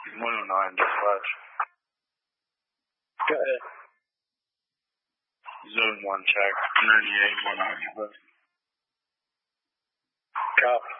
109 dispatch. Go ahead. Zone 1 check. 98 195. Copy.